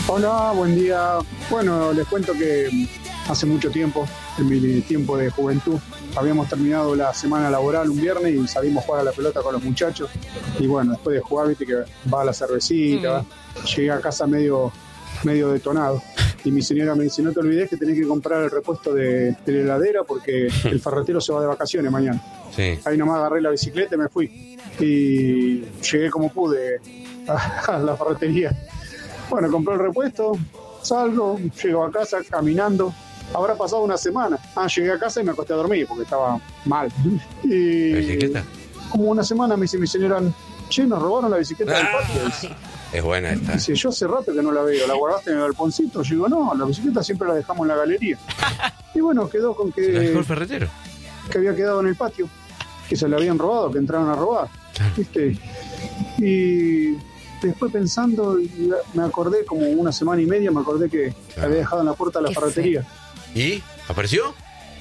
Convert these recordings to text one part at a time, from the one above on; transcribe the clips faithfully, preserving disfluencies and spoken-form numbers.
Hola, buen día. Bueno, les cuento que hace mucho tiempo, en mi tiempo de juventud, habíamos terminado la semana laboral un viernes y salimos a jugar a la pelota con los muchachos. Y bueno, después de jugar, viste que va a la cervecita, mm. llegué a casa medio, medio detonado. Y mi señora me dice, no te olvides que tenés que comprar el repuesto de, de la heladera porque el ferretero se va de vacaciones mañana. Sí. Ahí nomás agarré la bicicleta y me fui. Y llegué como pude a, a la ferretería. Bueno, compré el repuesto, salgo, llego a casa caminando. Habrá pasado una semana. Ah, llegué a casa y me acosté a dormir porque estaba mal. Y ¿La bicicleta? Como una semana me dice mi señora, che, nos robaron la bicicleta del patio. Ah, es buena esta. Dice, yo hace rato que no la veo. ¿La guardaste en el galponcito? Yo digo, no, la bicicleta siempre la dejamos en la galería. Y bueno, quedó con que... ¿Se la dejó el ferretero? Que había quedado en el patio. Que se la habían robado, que entraron a robar. ¿Viste? Y... después pensando, me acordé como una semana y media, me acordé que claro. había dejado en la puerta de la ferretería. ¿Y? ¿Apareció?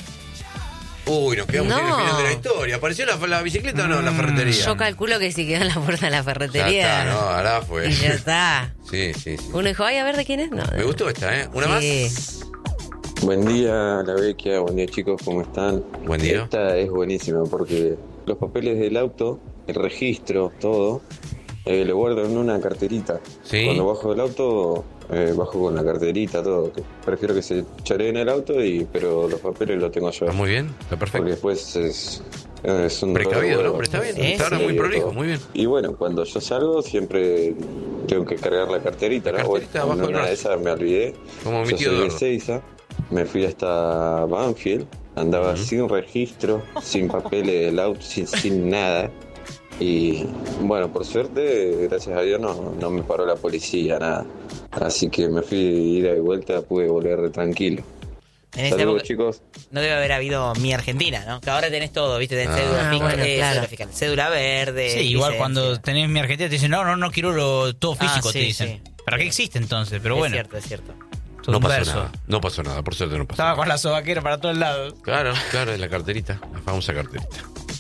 Uy, nos quedamos no. en el final de la historia. ¿Apareció la, la bicicleta o no en la ferretería? Yo calculo que si quedó en la puerta de la ferretería. Ya está, no, ahora fue. Y ya está. Sí, sí, sí. Uno dijo, ay, a ver de quién es. No, me gustó esta, ¿eh? ¿Una sí. más? Buen día, la Vecchia. Buen día, chicos. ¿Cómo están? Buen día. Esta es buenísima porque los papeles del auto, el registro, todo... Eh, lo guardo en una carterita. ¿Sí? Cuando bajo del auto, eh, bajo con la carterita, todo. Que prefiero que se choree en el auto, y pero los papeles los tengo yo. Está muy bien, está perfecto. Porque después es, es un precavido, re- ¿no? Pero está bien, Sí, está ahora sí. muy prolijo, todo. muy bien. Y bueno, cuando yo salgo siempre tengo que cargar la carterita, La ¿no? carterita Bueno, bajo el una de brazo. esas me olvidé. Como mi Yo tío soy de Eduardo. Ezeiza, me fui hasta Banfield, andaba Uh-huh. sin registro, sin papeles del auto, sin, sin nada. Y bueno, por suerte, gracias a Dios, no, no me paró la policía, nada. Así que me fui ida y vuelta, pude volver tranquilo. En esta Saludos, época chicos. no debe haber habido Mi Argentina, ¿no? Que ahora tenés todo, ¿viste? Tenés Ah, cédula, fiscal, bueno, eh, claro. cédula fiscal, cédula verde. Sí, igual licencia. cuando tenés Mi Argentina te dicen, no, no, no quiero lo, todo físico, Ah, sí, te dicen. sí. ¿Para qué existe entonces? Pero es bueno, cierto, es cierto. todo No un pasó verso. nada, no pasó nada, por suerte no pasó Estaba nada. con la sobaquera para todos lados. Claro, claro, es la carterita, la famosa carterita.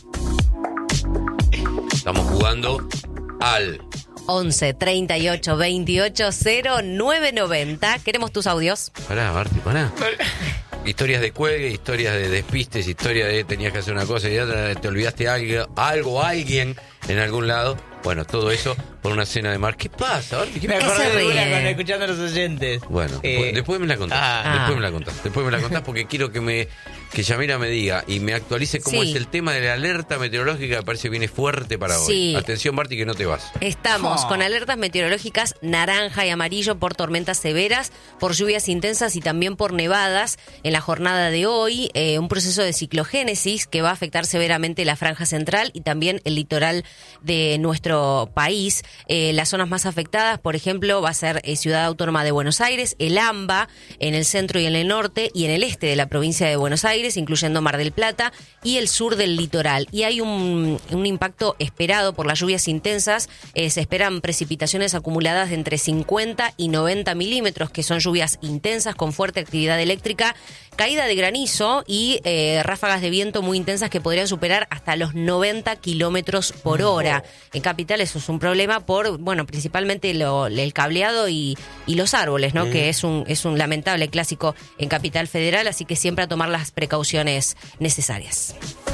Estamos jugando al... once, treinta y ocho, veintiocho, cero nueve noventa. Queremos tus audios. Pará, Barty, pará. Historias de cuelgue, historias de despistes, historias de tenías que hacer una cosa y otra, te olvidaste algo, algo, alguien en algún lado. Bueno, todo eso por una cena de mar. ¿Qué pasa, Barty? ¿Qué Me ¿Qué pasa? acordé se de una ríe? con escuchando a los oyentes. Bueno, Eh, después, después me la contás. ah. después me la contás. Después me la contás porque quiero que me que Yamira me diga y me actualice cómo Sí. es el tema de la alerta meteorológica, que parece que viene fuerte para Sí. hoy. Atención, Barty, que no te vas. Estamos Oh. con alertas meteorológicas naranja y amarillo por tormentas severas, por lluvias intensas y también por nevadas en la jornada de hoy. Eh, un proceso de ciclogénesis que va a afectar severamente la franja central y también el litoral de nuestro país. Eh, las zonas más afectadas, por ejemplo, va a ser eh, Ciudad Autónoma de Buenos Aires, el AMBA, en el centro y en el norte y en el este de la provincia de Buenos Aires, incluyendo Mar del Plata y el sur del litoral. Y hay un, un impacto esperado por las lluvias intensas. Eh, se esperan precipitaciones acumuladas de entre cincuenta y noventa milímetros, que son lluvias intensas con fuerte actividad eléctrica, caída de granizo y eh, ráfagas de viento muy intensas que podrían superar hasta los noventa kilómetros por hora. En Capital eso es un problema por, bueno, principalmente lo, el cableado y, y los árboles, ¿no? Mm. Que es un, es un lamentable clásico en Capital Federal, así que siempre a tomar las precauciones necesarias.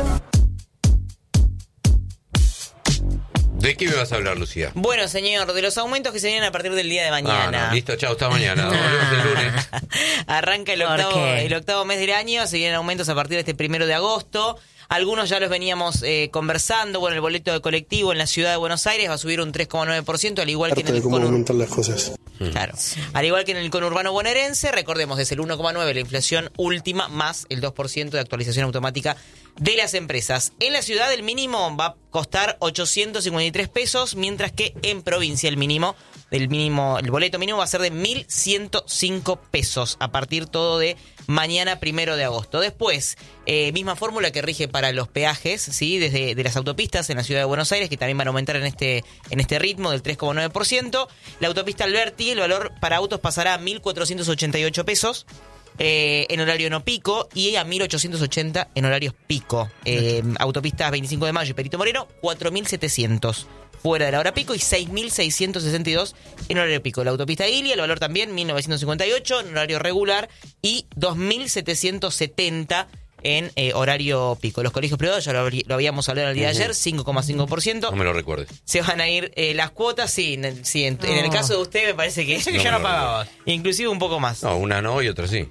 ¿De qué me vas a hablar, Lucía? Bueno, señor, de los aumentos que se vienen a partir del día de mañana. Ah, no, listo, chao, hasta mañana. Nos vemos el lunes. Arranca el ¿Por octavo, qué? el octavo mes del año, se vienen aumentos a partir de este primero de agosto. Algunos ya los veníamos eh, conversando. Bueno, el boleto de colectivo en la ciudad de Buenos Aires va a subir un tres coma nueve por ciento, al igual que en el cómo conur- aumentan las cosas. Claro. Al igual que en el conurbano bonaerense, recordemos, es el uno coma nueve por ciento la inflación última más el dos por ciento de actualización automática de las empresas. En la ciudad el mínimo va a costar ochocientos cincuenta y tres pesos, mientras que en provincia el mínimo, el mínimo, el boleto mínimo va a ser de mil ciento cinco pesos a partir todo de mañana primero de agosto. Después, eh, misma fórmula que rige para los peajes, ¿sí? Desde de las autopistas en la ciudad de Buenos Aires, que también van a aumentar en este, en este ritmo del tres coma nueve por ciento. La autopista Alberti, el valor para autos pasará a mil cuatrocientos ochenta y ocho pesos. eh, en horario no pico y a mil ochocientos ochenta en horarios pico. Eh, autopistas veinticinco de mayo y Perito Moreno, cuatro mil setecientos fuera de la hora pico y seis mil seiscientos sesenta y dos en horario pico. La autopista Ilia, el valor también mil novecientos cincuenta y ocho en horario regular y dos mil setecientos setenta en eh, horario pico. Los colegios privados, ya lo, lo habíamos hablado el día de ayer, cinco coma cinco por ciento. No me lo recuerdes. Se van a ir eh, las cuotas, sí, en, sí en, no. en el caso de usted me parece que, Ese que no ya me no lo pagabas. Inclusive un poco más. No, una no y otra sí.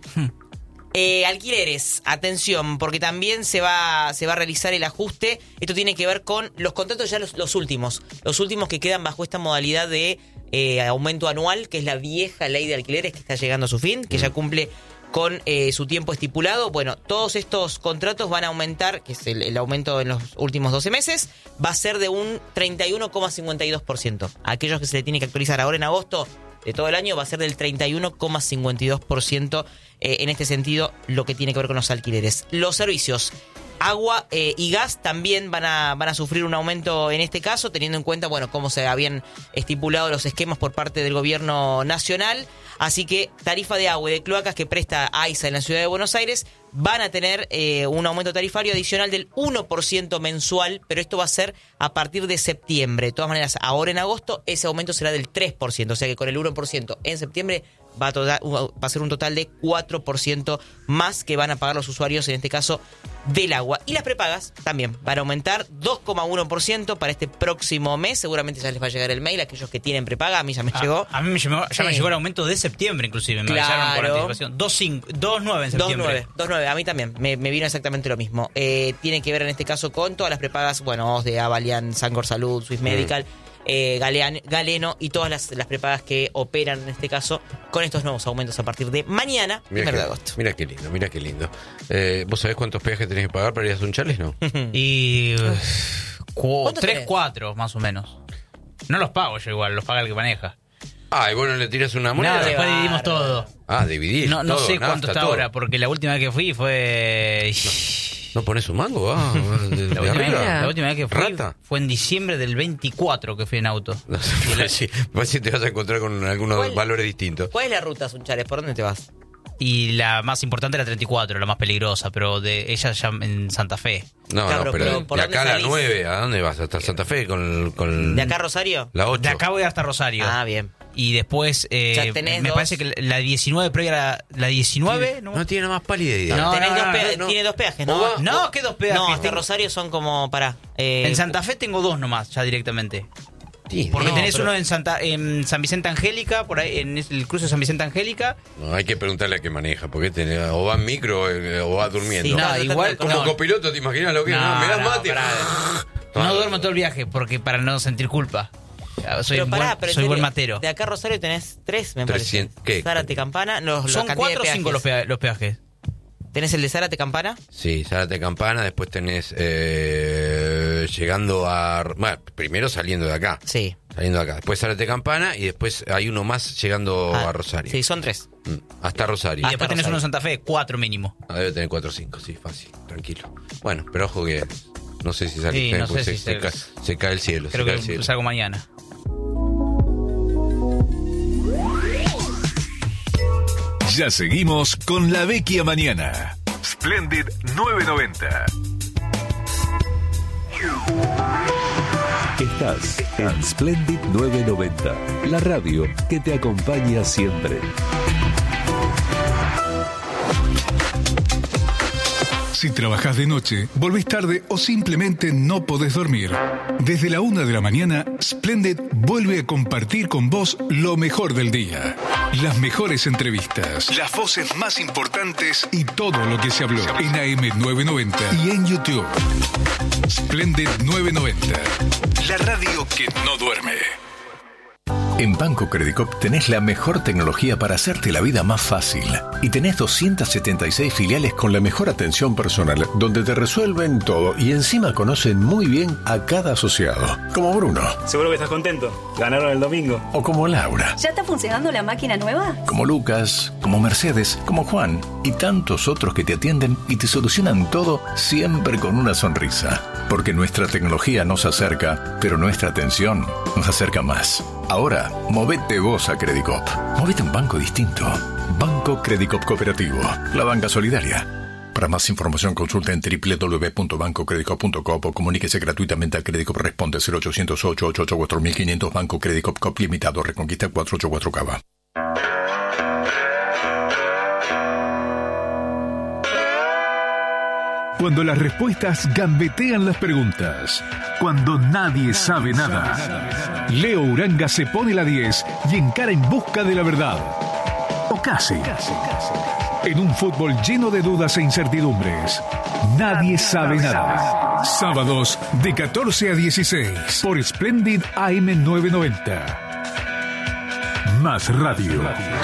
Eh, alquileres, atención, porque también se va, se va a realizar el ajuste. Esto tiene que ver con los contratos ya los, los últimos. Los últimos que quedan bajo esta modalidad de eh, aumento anual, que es la vieja ley de alquileres que está llegando a su fin, que mm. ya cumple con eh, su tiempo estipulado. Bueno, todos estos contratos van a aumentar, que es el, el aumento en los últimos doce meses, va a ser de un treinta y uno coma cincuenta y dos por ciento. Aquellos que se le tiene que actualizar ahora en agosto de todo el año va a ser del treinta y uno coma cincuenta y dos por ciento eh, en este sentido, lo que tiene que ver con los alquileres. Los servicios, agua eh, y gas también van a, van a sufrir un aumento en este caso, teniendo en cuenta, bueno, cómo se habían estipulado los esquemas por parte del gobierno nacional. Así que tarifa de agua y de cloacas que presta AISA en la ciudad de Buenos Aires van a tener eh, un aumento tarifario adicional del uno por ciento mensual, pero esto va a ser a partir de septiembre. De todas maneras, ahora en agosto ese aumento será del tres por ciento, o sea que con el uno por ciento en septiembre va a, toda, va a ser un total de cuatro por ciento más que van a pagar los usuarios, en este caso del agua. Y las prepagas también van a aumentar dos coma uno por ciento para este próximo mes. Seguramente ya les va a llegar el mail a aquellos que tienen prepaga. A mí ya me a, llegó. A mí me llegó, ya sí. me llegó el aumento de septiembre, inclusive. Me claro. avisaron por anticipación. dos coma nueve en septiembre. dos coma nueve. A mí también. Me, me vino exactamente lo mismo. Eh, tiene que ver en este caso con todas las prepagas, bueno, de Avalian, Sancor Salud, Swiss Medical, mm. eh, Galean, Galeno y todas las, las prepagas que operan en este caso con estos nuevos aumentos a partir de mañana, mira primero que, de agosto. Mira qué lindo, mira qué lindo. Eh, ¿Vos sabés cuántos peajes tenés que pagar para ir a Sunchales, no? y uh, tres, tenés? cuatro más o menos. No los pago yo igual, los paga el que maneja. Ah, y bueno, le tiras una moneda. No, después dividimos todo. Ah, dividís No, no todo, sé cuánto está todo. ahora, porque la última vez que fui fue... ¿No, ¿no pones un mango? Ah, de, de la, última vez, arriba. la última vez que fui ¿Rata? fue en diciembre del veinticuatro que fui en auto. No sé, sí, pues sí te vas a encontrar con algunos ¿Cuál? valores distintos. ¿Cuál es la ruta, Sunchales? ¿Por dónde te vas? Y la más importante era treinta y cuatro, la más peligrosa, pero de ella ya en Santa Fe. No, Claro, no, pero, pero ¿por de dónde acá a la salís? nueve, ¿a dónde vas? ¿Hasta Santa Fe con, con ¿De acá a Rosario? la ocho? De acá voy hasta Rosario. Ah, bien. Y después, eh, Ya tenés me dos. parece que la diecinueve previa a la, la diecinueve... No, no tiene nada más pálida idea. No, Tenés no, dos no, pea- no. Tiene dos peajes, ¿O ¿no? va? No, ¿qué dos peajes? No, hasta Tengo- Rosario son como, pará. Eh, En Santa Fe tengo dos nomás, ya directamente. Sí, Porque No, tenés pero- uno en Santa en San Vicente Angélica, por ahí, en el cruce de San Vicente Angélica. no, hay que preguntarle a qué maneja, porque este, o va en micro eh, o va durmiendo. Sí, No, no, igual- Como no. copiloto, ¿te imaginas lo que es? No, me das no, mate. pará. Ah, No duermo todo el viaje, porque para no sentir culpa. Soy, pero pará, buen, pero en soy serio, buen matero. De acá a Rosario tenés tres, me parece. trescientos, ¿qué? Zárate Campana. Los, ¿Son la cantidad cuatro o de cinco los, peajes. pea- los peajes? ¿Tenés el de Zárate Campana? Sí, Zárate Campana, después tenés eh, llegando a... Bueno, primero saliendo de acá. Sí. Saliendo de acá. Después Zárate Campana y después hay uno más llegando Ah, a Rosario. Sí, son tres. Mm, Hasta Rosario. Y después tenés Rosario. uno en Santa Fe, cuatro mínimo. Ah, debe tener cuatro o cinco, sí, fácil, tranquilo. Bueno, pero ojo que no sé si sale, Sí, no pues sé se, si se se- ca- se cae el cielo. Creo se cae que el cielo. salgo mañana. Ya seguimos con La Vecchia Mañana. Splendid nueve noventa. Estás en Splendid nueve noventa, la radio que te acompaña siempre. Si trabajas de noche, volvés tarde o simplemente no podés dormir. Desde la una de la mañana, Splendid vuelve a compartir con vos lo mejor del día. Las mejores entrevistas, las voces más importantes y todo lo que se habló en A M novecientos noventa y en YouTube. Splendid novecientos noventa, la radio que no duerme. En Banco Credicop tenés la mejor tecnología para hacerte la vida más fácil. Y tenés doscientas setenta y seis filiales con la mejor atención personal, donde te resuelven todo y encima conocen muy bien a cada asociado. Como Bruno. Seguro que estás contento. Ganaron el domingo. O como Laura. ¿Ya está funcionando la máquina nueva? Como Lucas, como Mercedes, como Juan y tantos otros que te atienden y te solucionan todo siempre con una sonrisa. Porque nuestra tecnología nos acerca, pero nuestra atención nos acerca más. Ahora, movete vos a Credicop. Movete a un banco distinto. Banco Credicop Cooperativo. La banca solidaria. Para más información consulta en doble u doble u doble u punto banco credicop punto com o comuníquese gratuitamente a Credicop Responde cero ochocientos ocho ochenta y ocho cuatro mil quinientos Banco Credicop Cop Limitado Reconquista cuatrocientos ochenta y cuatro Cava. Cuando las respuestas gambetean las preguntas. Cuando nadie sabe nada. Leo Uranga se pone la diez y encara en busca de la verdad. O casi. En un fútbol lleno de dudas e incertidumbres. Nadie sabe nada. Sábados de catorce a dieciséis por Splendid A M novecientos noventa. Más radio.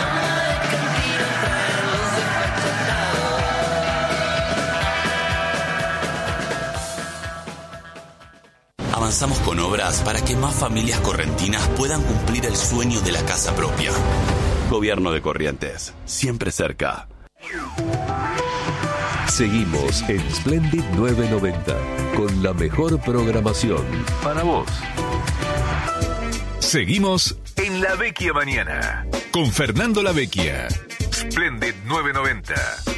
Avanzamos con obras para que más familias correntinas puedan cumplir el sueño de la casa propia. Gobierno de Corrientes, siempre cerca. Seguimos en Splendid novecientos noventa con la mejor programación para vos. Seguimos en La Vecchia Mañana con Fernando La Vecchia. Splendid novecientos noventa.